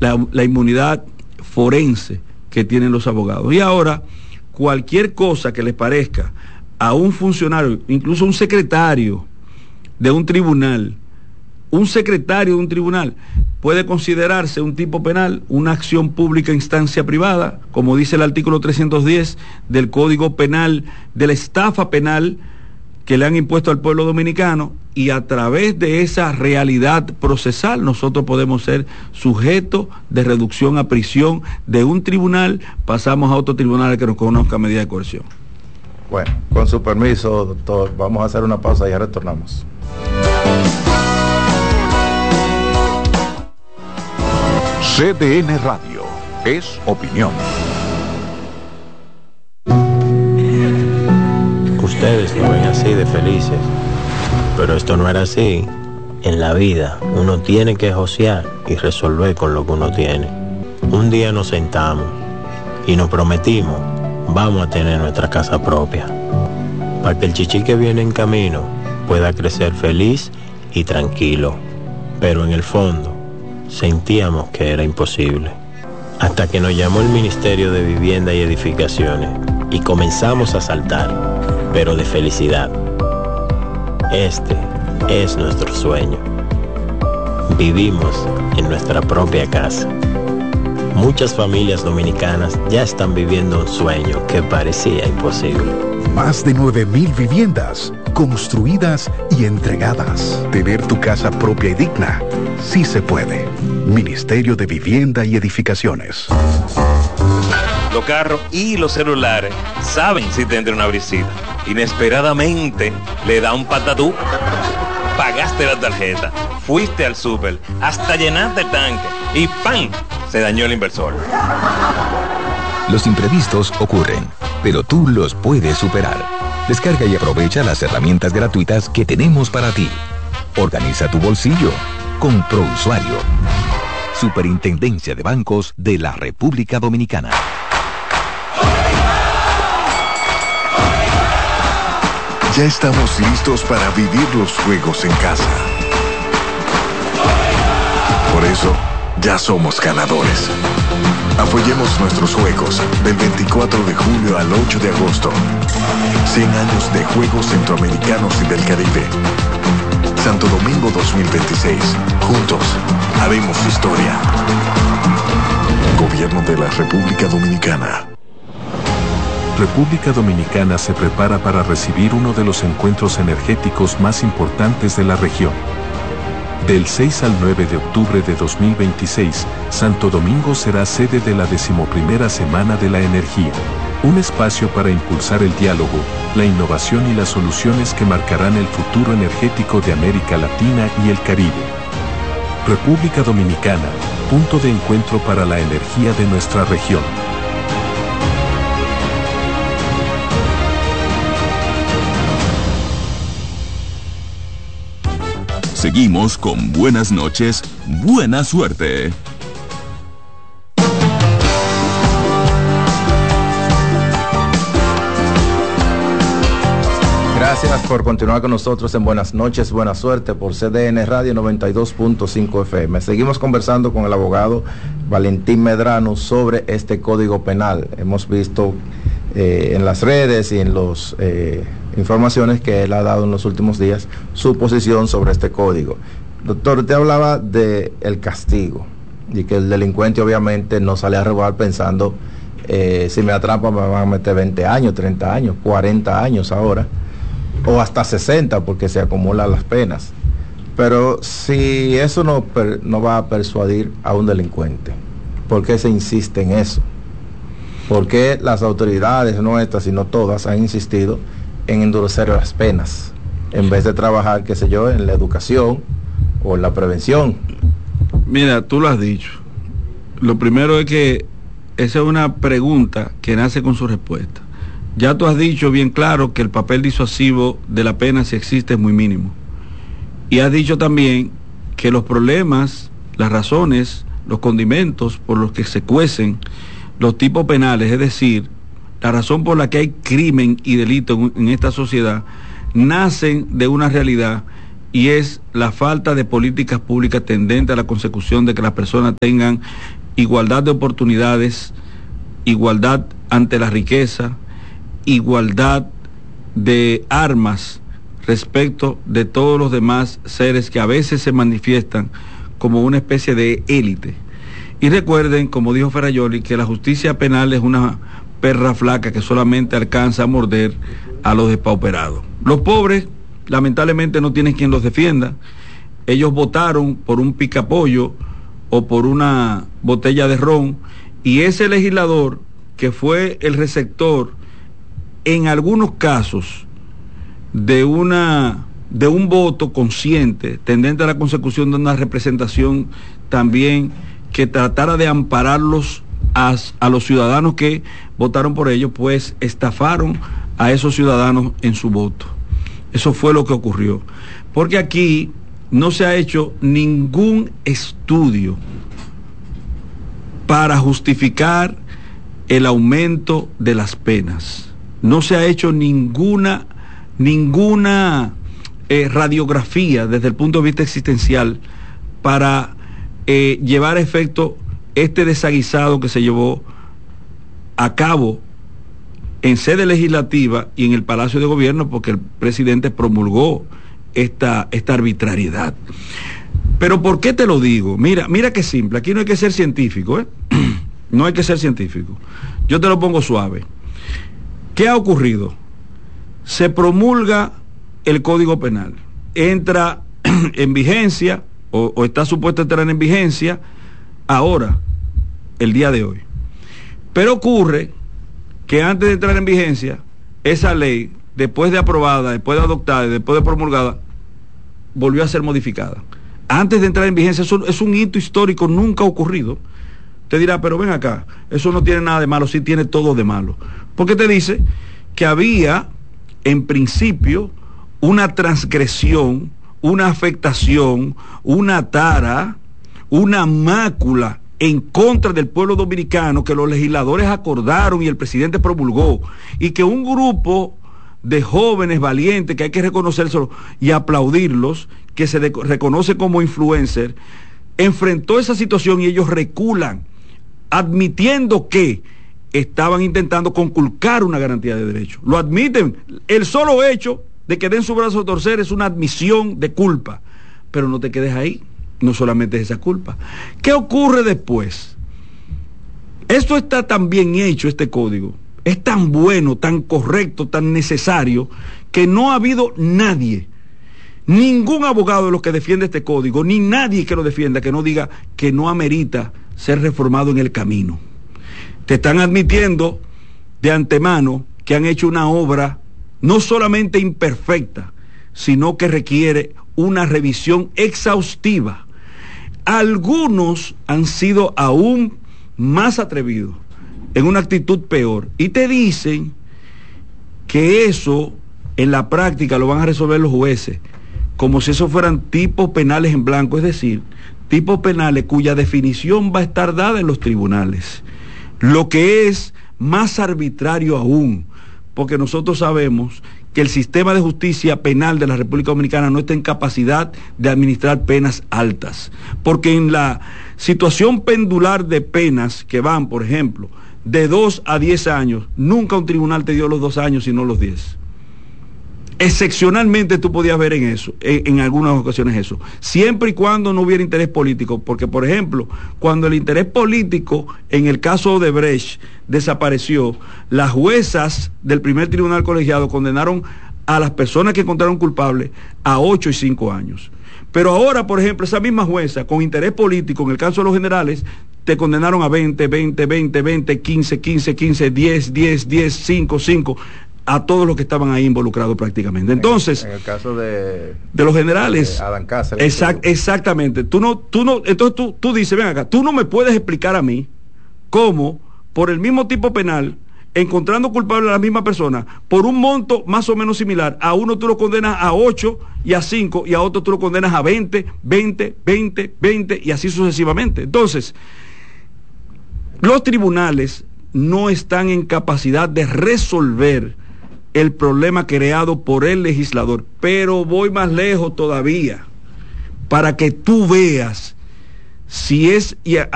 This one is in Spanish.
la inmunidad forense que tienen los abogados. Y ahora, cualquier cosa que les parezca a un funcionario, incluso un secretario de un tribunal, puede considerarse un tipo penal, una acción pública a instancia privada, como dice el artículo 310 del Código Penal, de la estafa penal que le han impuesto al pueblo dominicano, y a través de esa realidad procesal nosotros podemos ser sujetos de reducción a prisión de un tribunal, pasamos a otro tribunal que nos conozca medida de coerción. Bueno, con su permiso, doctor, vamos a hacer una pausa y ya retornamos. CDN Radio es opinión. Ustedes lo ven así de felices, pero esto no era así. En la vida uno tiene que josear y resolver con lo que uno tiene. Un día nos sentamos y nos prometimos, vamos a tener nuestra casa propia, para que el chichi que viene en camino pueda crecer feliz y tranquilo. Pero en el fondo sentíamos que era imposible, hasta que nos llamó el Ministerio de Vivienda y Edificaciones y comenzamos a saltar, pero de felicidad. Este es nuestro sueño. Vivimos en nuestra propia casa. Muchas familias dominicanas ya están viviendo un sueño que parecía imposible. Más de 9,000 viviendas construidas y entregadas. Tener tu casa propia y digna, sí se puede. Ministerio de Vivienda y Edificaciones. Los carros y los celulares saben si te entra una brisita. Inesperadamente le da un patatú. Pagaste la tarjeta, fuiste al súper, hasta llenaste el tanque y ¡pam! Se dañó el inversor. Los imprevistos ocurren, pero tú los puedes superar. Descarga y aprovecha las herramientas gratuitas que tenemos para ti. Organiza tu bolsillo con ProUsuario. Superintendencia de Bancos de la República Dominicana. Ya estamos listos para vivir los juegos en casa. Por eso, ya somos ganadores. Apoyemos nuestros juegos del 24 de julio al 8 de agosto. 100 años de Juegos Centroamericanos y del Caribe. Santo Domingo 2026. Juntos, haremos historia. Gobierno de la República Dominicana. República Dominicana se prepara para recibir uno de los encuentros energéticos más importantes de la región. Del 6 al 9 de octubre de 2026, Santo Domingo será sede de la 11ª Semana de la Energía, un espacio para impulsar el diálogo, la innovación y las soluciones que marcarán el futuro energético de América Latina y el Caribe. República Dominicana, punto de encuentro para la energía de nuestra región. Seguimos con Buenas noches, buena suerte. Gracias por continuar con nosotros en Buenas noches, buena suerte por CDN Radio 92.5 FM. Seguimos conversando con el abogado Valentín Medrano sobre este Código Penal. Hemos visto en las redes y en las informaciones que él ha dado en los últimos días su posición sobre este código. Doctor, usted hablaba de el castigo y que el delincuente obviamente no sale a robar pensando si me atrapan me van a meter 20 años, 30 años, 40 años ahora, o hasta 60 porque se acumulan las penas. Pero si eso no va a persuadir a un delincuente, ¿por qué se insiste en eso? ¿Por qué las autoridades nuestras, y no todas, han insistido en endurecer las penas en vez de trabajar, qué sé yo, en la educación o en la prevención? Mira, tú lo has dicho. Lo primero es que esa es una pregunta que nace con su respuesta. Ya tú has dicho bien claro que el papel disuasivo de la pena, si existe, es muy mínimo. Y has dicho también que los problemas, las razones, los condimentos por los que se cuecen los tipos penales, es decir, la razón por la que hay crimen y delito en esta sociedad, nacen de una realidad y es la falta de políticas públicas tendentes a la consecución de que las personas tengan igualdad de oportunidades, igualdad ante la riqueza, igualdad de armas respecto de todos los demás seres que a veces se manifiestan como una especie de élite. Y recuerden, como dijo Ferrayoli, que la justicia penal es una perra flaca que solamente alcanza a morder a los despauperados. Los pobres, lamentablemente, no tienen quien los defienda. Ellos votaron por un picapollo o por una botella de ron, y ese legislador que fue el receptor en algunos casos de un voto consciente tendente a la consecución de una representación también que tratara de ampararlos a los ciudadanos que votaron por ellos, pues estafaron a esos ciudadanos en su voto. Eso fue lo que ocurrió, porque aquí no se ha hecho ningún estudio para justificar el aumento de las penas. No se ha hecho ninguna radiografía desde el punto de vista existencial para llevar a efecto este desaguisado que se llevó a cabo en sede legislativa y en el Palacio de Gobierno, porque el presidente promulgó esta arbitrariedad. Pero ¿por qué te lo digo? Mira qué simple, aquí no hay que ser científico, ¿eh? No hay que ser científico. Yo te lo pongo suave. ¿Qué ha ocurrido? Se promulga el Código Penal, entra en vigencia o está supuesto entrar en vigencia ahora, el día de hoy. Pero ocurre que antes de entrar en vigencia, esa ley, después de aprobada, después de adoptada, después de promulgada, volvió a ser modificada. Antes de entrar en vigencia, eso es un hito histórico, nunca ha ocurrido. Te dirá, pero ven acá, eso no tiene nada de malo. Sí tiene todo de malo, porque te dice que había en principio una transgresión, una afectación, una tara, una mácula en contra del pueblo dominicano que los legisladores acordaron y el presidente promulgó, y que un grupo de jóvenes valientes, que hay que reconocérselo y aplaudirlos, que se reconoce como influencer, enfrentó esa situación y ellos reculan, admitiendo que estaban intentando conculcar una garantía de derecho. Lo admiten. El solo hecho de que den su brazo a torcer es una admisión de culpa. Pero no te quedes ahí. No solamente es esa culpa. ¿Qué ocurre después? Esto está tan bien hecho, este código. Es tan bueno, tan correcto, tan necesario, que no ha habido nadie, ningún abogado de los que defiende este código, ni nadie que lo defienda, que no diga que no amerita ser reformado en el camino. Te están admitiendo de antemano que han hecho una obra no solamente imperfecta, sino que requiere una revisión exhaustiva. Algunos han sido aún más atrevidos, en una actitud peor, y te dicen que eso en la práctica lo van a resolver los jueces, como si eso fueran tipos penales en blanco, es decir, tipos penales cuya definición va a estar dada en los tribunales, lo que es más arbitrario aún, porque nosotros sabemos que el sistema de justicia penal de la República Dominicana no está en capacidad de administrar penas altas, porque en la situación pendular de penas que van, por ejemplo, de 2 a 10 años, nunca un tribunal te dio los 2 años, sino los 10. Excepcionalmente tú podías ver en eso, en algunas ocasiones eso, siempre y cuando no hubiera interés político, porque por ejemplo, cuando el interés político en el caso de Brecht desapareció, las juezas del primer tribunal colegiado condenaron a las personas que encontraron culpables a 8 y 5 años. Pero ahora, por ejemplo, esa misma jueza con interés político, en el caso de los generales, te condenaron a 20, 15, 10, 5, a todos los que estaban ahí involucrados prácticamente. Entonces, en el caso de los generales, Adán Cáceres, exactamente. Entonces tú dices, ven acá, tú no me puedes explicar a mí cómo por el mismo tipo penal, encontrando culpable a la misma persona, por un monto más o menos similar, a uno tú lo condenas a 8 y a 5, y a otro tú lo condenas a 20, y así sucesivamente. Entonces, los tribunales no están en capacidad de resolver el problema creado por el legislador. Pero voy más lejos todavía, para que tú veas si es...